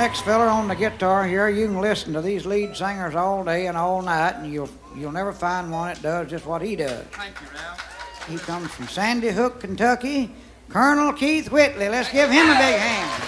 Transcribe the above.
next feller on the guitar here, you can listen to these lead singers all day and all night, and you'll never find one that does just what he does. Thank you, Ralph. He comes from Sandy Hook, Kentucky. Colonel Keith Whitley. Let's give him a big hand.